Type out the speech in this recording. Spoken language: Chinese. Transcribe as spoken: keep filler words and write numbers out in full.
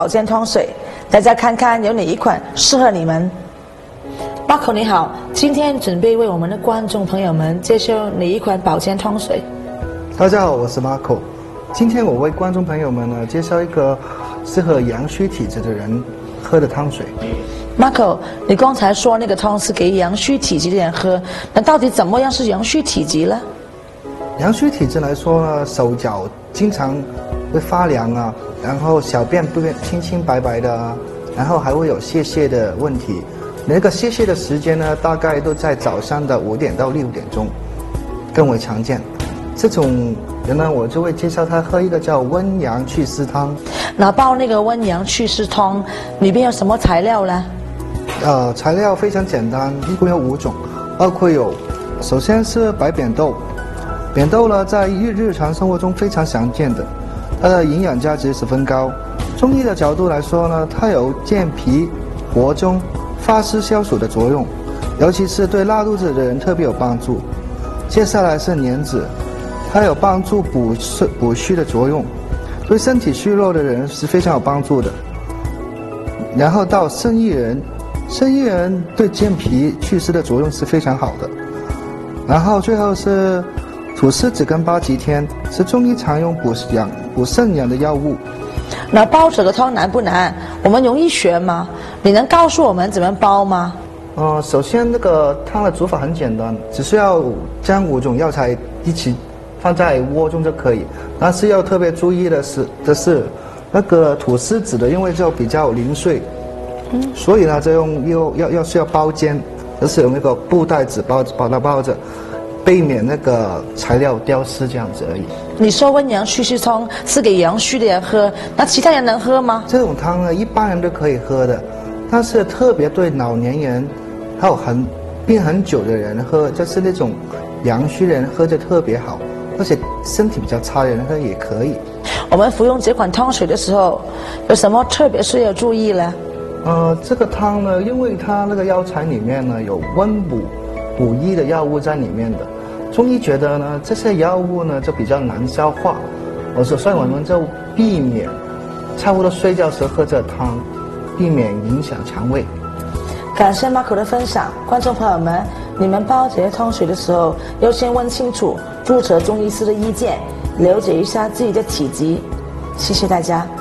保健汤水，大家看看有哪一款适合你们。Marco 你好，今天准备为我们的观众朋友们介绍哪一款保健汤水？ 大家好，我是 Marco。今天我为观众朋友们呢介绍一个适合阳虚体质的人喝的汤水。 Marco， 你刚才说那个汤是给阳虚体质的人喝，那到底怎么样是阳虚体质呢？ 阳虚体质来说呢，手脚经常会发凉啊，然后小便不变清清白白的啊，然后还会有泄泻的问题。那个泄泻的时间呢，大概都在早上的五点到六点钟，更为常见。这种人呢，我就会介绍他喝一个叫温阳祛湿汤。 那包那个温阳祛湿汤里边有什么材料呢？ 呃，材料非常简单，一共有五种，包括有，首先是白扁豆。扁豆呢，在日日常生活中非常常见的，它的营养价值十分高。中医的角度来说呢，它有健脾、活中、发湿消暑的作用，尤其是对拉肚子的人特别有帮助。接下来是莲子，它有帮助补肾补虚的作用，对身体虚弱的人是非常有帮助的。然后到生薏仁，生薏仁对健脾祛湿的作用是非常好的。然后最后是土司子跟八极天，是中医常用补养补肾阳的药物。 那煲这个汤难不难？我们容易学吗？你能告诉我们怎么煲吗？ 呃，首先那个汤的煮法很简单，只需要将五种药材一起放在锅中就可以。但是要特别注意的是的是，那个土司子的，因为就比较零碎，嗯，所以呢，就用又要要需要包煎，就是用那个布袋子包把它包着。避免那个材料丢失这样子而已。 你说温阳祛湿汤是给阳虚的人喝，那其他人能喝吗？ 这种汤呢，一般人都可以喝的，但是特别对老年人，还有很病很久的人喝，就是那种阳虚人喝就特别好，而且身体比较差的人喝也可以。 我们服用这款汤水的时候，有什么特别是要注意呢？ 呃，这个汤呢，因为它那个药材里面呢有温补补益的药物在里面的。中医觉得呢，这些药物呢就比较难消化，我说，所以我们就避免差不多睡觉时喝这汤，避免影响肠胃。 感谢 Marco 的分享，观众朋友们，你们煲这些汤水的时候，要先问清楚注册中医师的意见，了解一下自己的体质。谢谢大家。